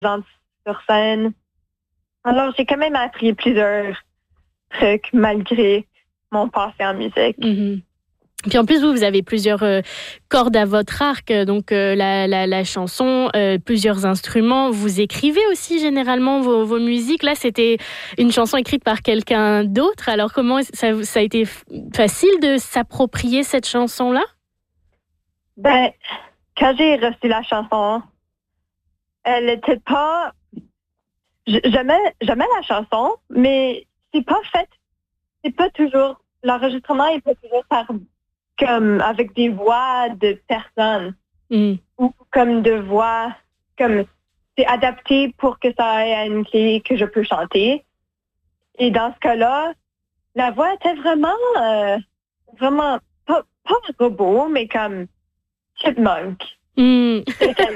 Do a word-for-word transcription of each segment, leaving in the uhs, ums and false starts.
gens sur scène. Alors, j'ai quand même appris plusieurs trucs malgré mon passé en musique. Mm-hmm. Puis en plus, vous, vous avez plusieurs euh, cordes à votre arc, donc euh, la, la, la chanson, euh, plusieurs instruments. Vous écrivez aussi généralement vos, vos musiques. Là, c'était une chanson écrite par quelqu'un d'autre. Alors, comment ça, ça a été facile de s'approprier cette chanson-là? Ben, quand j'ai reçu la chanson, elle n'était pas... J'aimais, j'aimais la chanson, mais c'est pas fait. C'est pas toujours... L'enregistrement est pas toujours par... comme avec des voix de personnes mm. ou comme de voix, comme c'est adapté pour que ça ait une clé que je peux chanter. Et dans ce cas-là, la voix était vraiment, euh, vraiment pas, pas un robot, mais comme chipmunk. Mm. Comme,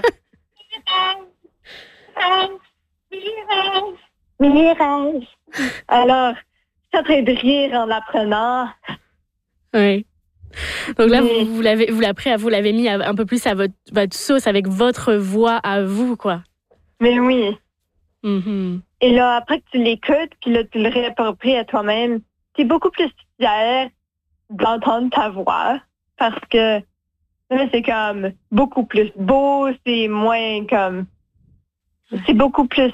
mirage. Alors, je suis en train de rire en l'apprenant. Oui. Donc là, vous, vous l'avez, vous l'avez, vous l'avez mis un peu plus à votre, votre sauce avec votre voix à vous, quoi. Mais oui. Mm-hmm. Et là, après que tu l'écoutes, puis là, tu le réappropries à toi-même, t'es beaucoup plus fier d'entendre ta voix parce que là, c'est comme beaucoup plus beau, c'est moins comme... C'est beaucoup plus...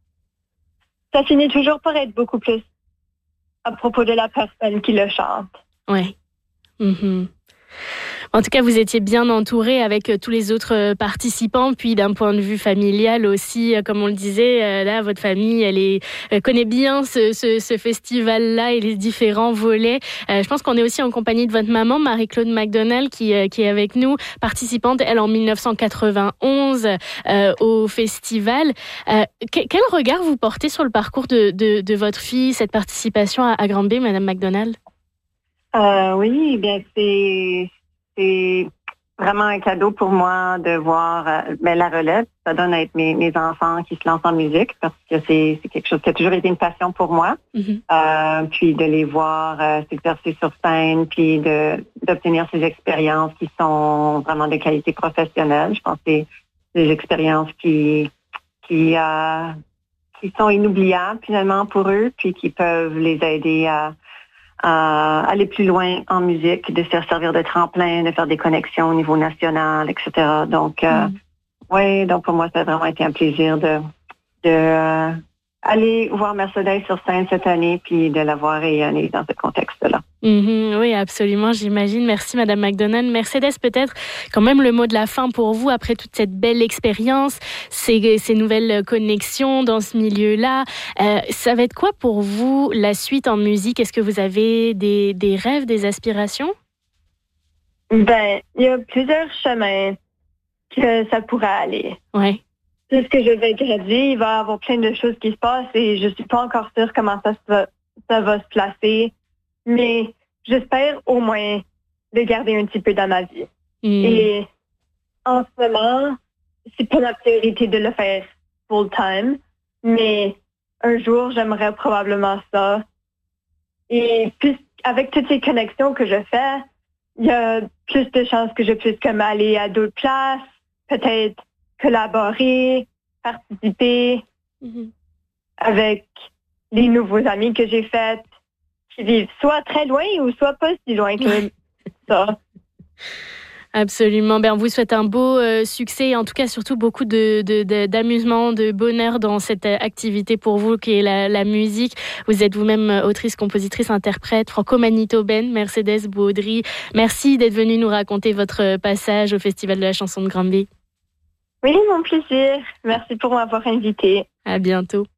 Ça finit toujours par être beaucoup plus à propos de la personne qui le chante. Oui. Mm-hmm. En tout cas, vous étiez bien entouré avec tous les autres participants, puis d'un point de vue familial aussi, comme on le disait, là, votre famille, elle est, elle connaît bien ce, ce, ce festival-là et les différents volets. Euh, je pense qu'on est aussi en compagnie de votre maman, Marie-Claude McDonald, qui, qui est avec nous, participante, elle, en dix-neuf cent quatre-vingt-onze euh, au festival. Euh, que, quel regard vous portez sur le parcours de, de, de votre fille, cette participation à, à Granby, Madame McDonald? Euh, oui, bien c'est c'est vraiment un cadeau pour moi de voir euh, ben, la relève. Ça donne à être mes, mes enfants qui se lancent en musique parce que c'est, c'est quelque chose qui a toujours été une passion pour moi. Mm-hmm. Euh, puis de les voir euh, s'exercer sur scène, puis de d'obtenir ces expériences qui sont vraiment de qualité professionnelle. Je pense que c'est des expériences qui qui euh, qui sont inoubliables finalement pour eux, puis qui peuvent les aider à à aller plus loin en musique, de se faire servir de tremplin, de faire des connexions au niveau national, et cetera. Donc, euh, mm. oui, donc pour moi, ça a vraiment été un plaisir de, de euh, aller voir Mercedes sur scène cette année, puis de la voir rayonner dans ce contexte-là. Mm-hmm, oui, absolument, j'imagine. Merci, Madame McDonald. Mercedes, peut-être quand même le mot de la fin pour vous, après toute cette belle expérience, ces, ces nouvelles connexions dans ce milieu-là. Euh, ça va être quoi pour vous la suite en musique? Est-ce que vous avez des, des rêves, des aspirations? Ben, il y a plusieurs chemins que ça pourrait aller. Oui. Puisque je vais graduer, il va y avoir plein de choses qui se passent et je suis pas encore sûre comment ça, va, ça va se placer. Mais j'espère au moins le garder un petit peu dans ma vie. Mm. Et en ce moment, c'est pas ma priorité de le faire full time, mais un jour, j'aimerais probablement ça. Et puis, avec toutes ces connexions que je fais, il y a plus de chances que je puisse comme aller à d'autres places, peut-être collaborer, participer mm-hmm. avec les nouveaux amis que j'ai faits, qui vivent soit très loin ou soit pas si loin que ça. Absolument. Ben, on vous souhaite un beau euh, succès et en tout cas surtout beaucoup de, de, de, d'amusement, de bonheur dans cette activité pour vous qui est la, la musique. Vous êtes vous-même autrice, compositrice, interprète franco-manitobaine, Mercedes Baudry. Merci d'être venue nous raconter votre passage au Festival de la chanson de Granby. Oui, mon plaisir. Merci pour m'avoir invitée. À bientôt.